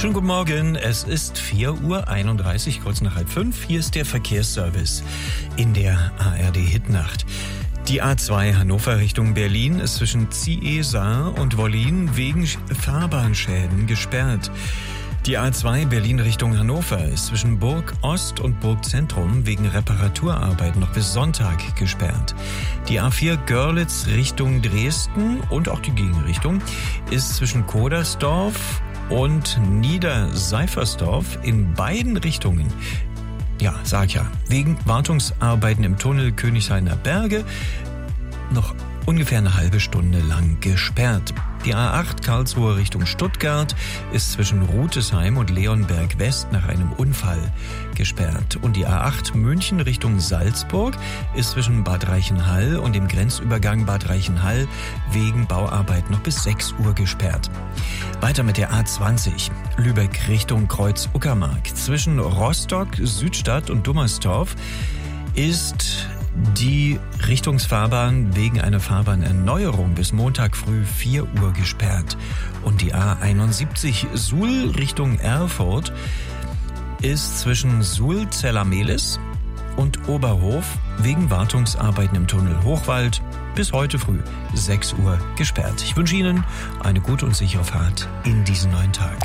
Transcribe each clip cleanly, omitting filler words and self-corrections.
Schönen guten Morgen, es ist 4:31 Uhr, kurz nach 4:30. Hier ist der Verkehrsservice in der ARD-Hitnacht. Die A2 Hannover Richtung Berlin ist zwischen Zieh-Saar und Wollin wegen Fahrbahnschäden gesperrt. Die A2 Berlin Richtung Hannover ist zwischen Burg Ost und Burg Zentrum wegen Reparaturarbeiten noch bis Sonntag gesperrt. Die A4 Görlitz Richtung Dresden und auch die Gegenrichtung ist zwischen Kodersdorf und Niederseifersdorf in beiden Richtungen, ja, sag ich ja, wegen Wartungsarbeiten im Tunnel Königshainer Berge noch ungefähr eine halbe Stunde lang gesperrt. Die A8 Karlsruhe Richtung Stuttgart ist zwischen Rutesheim und Leonberg West nach einem Unfall gesperrt. Und die A8 München Richtung Salzburg ist zwischen Bad Reichenhall und dem Grenzübergang Bad Reichenhall wegen Bauarbeit noch bis 6 Uhr gesperrt. Weiter mit der A20 Lübeck Richtung Kreuz-Uckermark. Zwischen Rostock, Südstadt und Dummerstorf ist die Richtungsfahrbahn wegen einer Fahrbahnerneuerung bis Montag früh 4 Uhr gesperrt. Und die A71 Suhl Richtung Erfurt ist zwischen Suhl-Zella-Mehlis und Oberhof wegen Wartungsarbeiten im Tunnel Hochwald bis heute früh 6 Uhr gesperrt. Ich wünsche Ihnen eine gute und sichere Fahrt in diesen neuen Tag.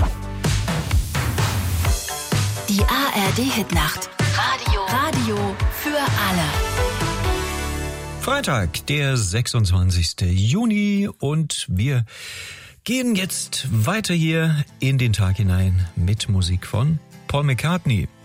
Die ARD-Hitnacht. Radio für alle. Freitag, der 26. Juni und wir gehen jetzt weiter hier in den Tag hinein mit Musik von Paul McCartney.